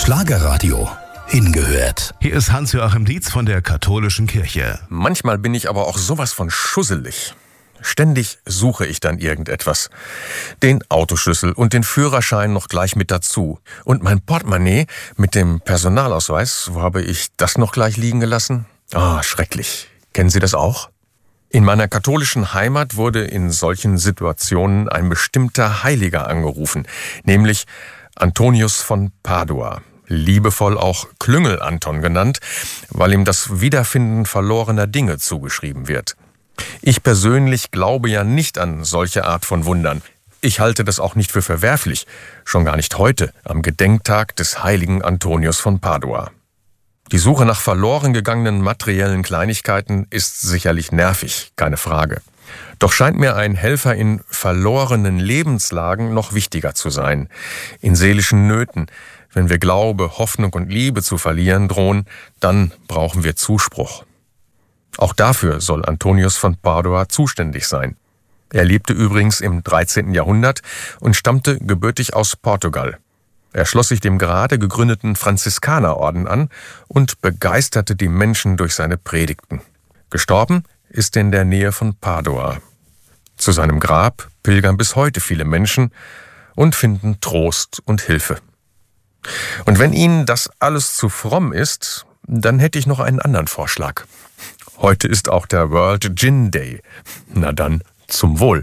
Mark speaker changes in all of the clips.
Speaker 1: Schlagerradio. Hingehört.
Speaker 2: Hier ist Hans-Joachim Dietz von der Katholischen Kirche.
Speaker 3: Manchmal bin ich aber auch sowas von schusselig. Ständig suche ich dann irgendetwas. Den Autoschlüssel und den Führerschein noch gleich mit dazu. Und mein Portemonnaie mit dem Personalausweis, wo habe ich das noch gleich liegen gelassen? Schrecklich. Kennen Sie das auch? In meiner katholischen Heimat wurde in solchen Situationen ein bestimmter Heiliger angerufen, nämlich Antonius von Padua. Liebevoll auch Klüngel-Anton genannt, weil ihm das Wiederfinden verlorener Dinge zugeschrieben wird. Ich persönlich glaube ja nicht an solche Art von Wundern. Ich halte das auch nicht für verwerflich, schon gar nicht heute, am Gedenktag des heiligen Antonius von Padua. Die Suche nach verloren gegangenen materiellen Kleinigkeiten ist sicherlich nervig, keine Frage. Doch scheint mir ein Helfer in verlorenen Lebenslagen noch wichtiger zu sein. In seelischen Nöten, wenn wir Glaube, Hoffnung und Liebe zu verlieren drohen, dann brauchen wir Zuspruch. Auch dafür soll Antonius von Padua zuständig sein. Er lebte übrigens im 13. Jahrhundert und stammte gebürtig aus Portugal. Er schloss sich dem gerade gegründeten Franziskanerorden an und begeisterte die Menschen durch seine Predigten. Gestorben ist er in der Nähe von Padua. Zu seinem Grab pilgern bis heute viele Menschen und finden Trost und Hilfe. Und wenn Ihnen das alles zu fromm ist, dann hätte ich noch einen anderen Vorschlag. Heute ist auch der World Gin Day. Na dann, zum Wohl.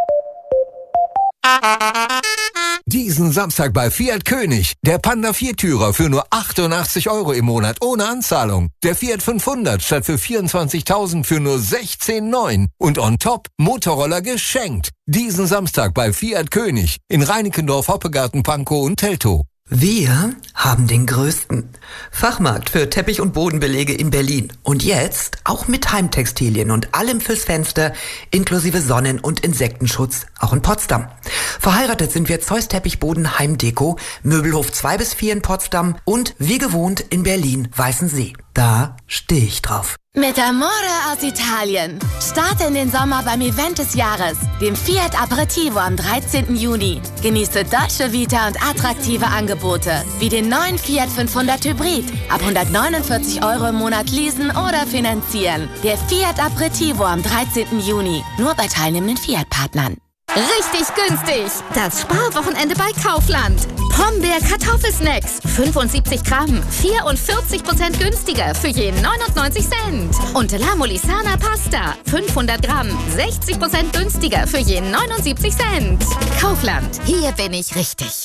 Speaker 1: Diesen Samstag bei Fiat König. Der Panda Viertürer für nur 88 € im Monat ohne Anzahlung. Der Fiat 500 statt für 24.000 für nur 16,9. Und on top Motorroller geschenkt. Diesen Samstag bei Fiat König in Reinickendorf, Hoppegarten, Pankow und Teltow.
Speaker 4: Wir haben den größten Fachmarkt für Teppich- und Bodenbelege in Berlin. Und jetzt auch mit Heimtextilien und allem fürs Fenster, inklusive Sonnen- und Insektenschutz, auch in Potsdam. Verheiratet sind wir Zeus Teppichboden Heimdeko, Möbelhof 2-4 in Potsdam und wie gewohnt in Berlin Weißensee. Da stehe ich drauf.
Speaker 5: Mit Amore aus Italien. Starte in den Sommer beim Event des Jahres, dem Fiat Aperitivo am 13. Juni. Genieße deutsche Vita und attraktive Angebote, wie den neuen Fiat 500 Hybrid. Ab 149 € im Monat leasen oder finanzieren. Der Fiat Aperitivo am 13. Juni. Nur bei teilnehmenden Fiat-Partnern.
Speaker 6: Richtig günstig. Das Sparwochenende bei Kaufland. Pombeer Kartoffelsnacks. 75 Gramm. 44% günstiger für je 99 Cent. Und La Molisana Pasta. 500 Gramm. 60% günstiger für je 79 Cent. Kaufland. Hier bin ich richtig.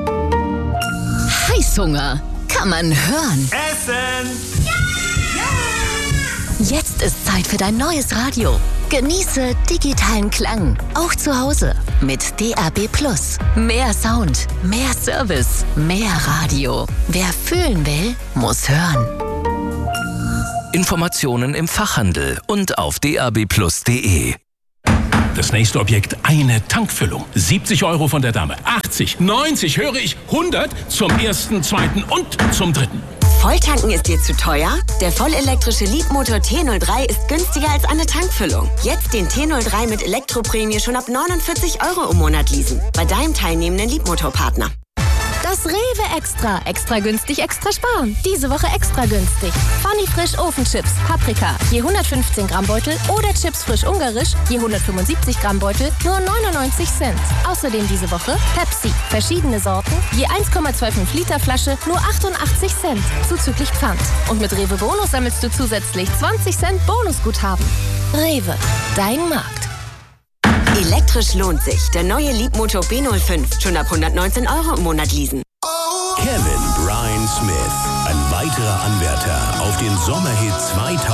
Speaker 7: Heißhunger. Kann man hören.
Speaker 8: Essen!
Speaker 7: Ja! Jetzt ist Zeit für dein neues Radio. Genieße digitalen Klang, auch zu Hause. Mit DAB+. Mehr Sound, mehr Service, mehr Radio. Wer fühlen will, muss hören.
Speaker 9: Informationen im Fachhandel und auf dabplus.de. Das nächste Objekt, eine Tankfüllung. 70 € von der Dame. 80, 90, höre ich, 100 zum ersten, zweiten und zum dritten.
Speaker 10: Volltanken ist dir zu teuer? Der vollelektrische Leapmotor T03 ist günstiger als eine Tankfüllung. Jetzt den T03 mit Elektroprämie schon ab 49 € im Monat leasen. Bei deinem teilnehmenden Leapmotor-Partner.
Speaker 11: Das Rewe Extra. Extra günstig, extra sparen. Diese Woche extra günstig. Funny Frisch Ofenchips, Paprika, je 115 Gramm Beutel oder Chips frisch ungarisch, je 175 Gramm Beutel, nur 99 Cent. Außerdem diese Woche Pepsi, verschiedene Sorten, je 1,25 Liter Flasche, nur 88 Cent, zuzüglich Pfand. Und mit Rewe Bonus sammelst du zusätzlich 20 Cent Bonusguthaben. Rewe, dein Markt.
Speaker 10: Elektrisch lohnt sich. Der neue Leapmotor B05. Schon ab 119 € im Monat leasen.
Speaker 12: Kevin Brian Smith. Ein weiterer Anwärter auf den Sommerhit 2000.